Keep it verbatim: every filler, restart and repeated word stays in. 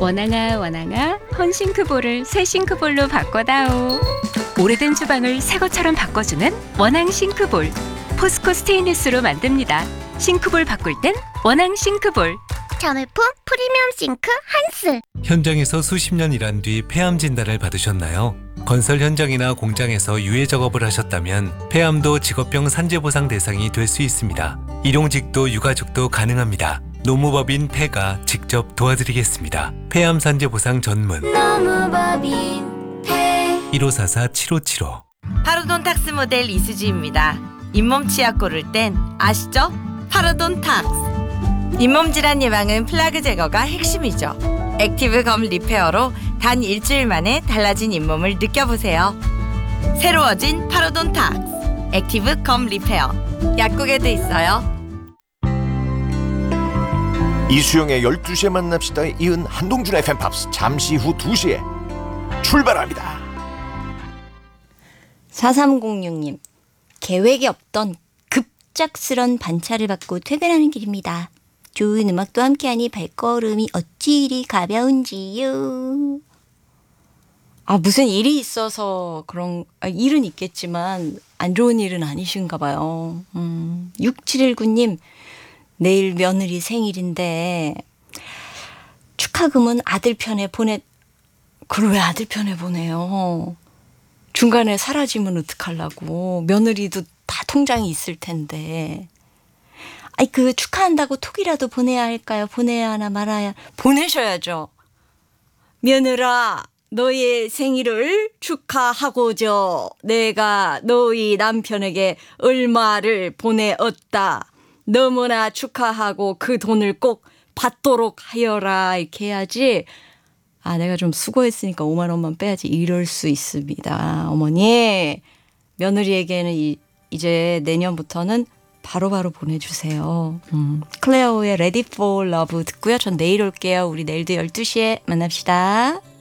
원앙아 원앙아 헌싱크볼을 새 싱크볼로 바꿔다오. 오래된 주방을 새 것처럼 바꿔주는 원앙 싱크볼. 포스코 스테인리스로 만듭니다. 싱크볼 바꿀 땐 원앙 싱크볼. 자매품 프리미엄 싱크 한스. 현장에서 수십 년 일한 뒤 폐암 진단을 받으셨나요? 건설 현장이나 공장에서 유해 작업을 하셨다면 폐암도 직업병 산재보상 대상이 될 수 있습니다. 일용직도 유가족도 가능합니다. 노무법인 폐가 직접 도와드리겠습니다. 폐암 산재보상 전문 노무법인 폐. 일오사사 칠오칠오. 파로돈탁스 모델 이수지입니다. 잇몸 치약 고를 땐 아시죠? 파로돈탁스. 잇몸 질환 예방은 플라그 제거가 핵심이죠. 액티브 검 리페어로 단 일주일 만에 달라진 잇몸을 느껴보세요. 새로워진 파로돈탁스 액티브 검 리페어. 약국에도 있어요. 이수영의 열두 시에 만납시다에 이은 한동준의 팬팝스 잠시 후 두 시에 출발합니다. 사삼공육 님, 계획이 없던 급작스런 반차를 받고 퇴근하는 길입니다. 좋은 음악도 함께하니 발걸음이 어찌 이리 가벼운지요. 아, 무슨 일이 있어서 그런, 아, 일은 있겠지만 안 좋은 일은 아니신가 봐요. 음, 육칠일구 님, 내일 며느리 생일인데 축하금은 아들 편에 보내. 그걸 왜 아들 편에 보내요? 중간에 사라지면 어떡하려고. 며느리도 다 통장이 있을 텐데. 아이, 그 축하한다고 톡이라도 보내야 할까요? 보내야 하나 말아야. 보내셔야죠. 며느라, 너의 생일을 축하하고저 내가 너희 남편에게 얼마를 보내었다. 너무나 축하하고 그 돈을 꼭 받도록 하여라. 이렇게 해야지. 아, 내가 좀 수고했으니까 오만 원만 빼야지. 이럴 수 있습니다. 어머니, 며느리에게는 이, 이제 내년부터는 바로바로 바로 보내주세요. 음. 클레어의 Ready for Love 듣고요. 전 내일 올게요. 우리 내일도 열두 시에 만납시다.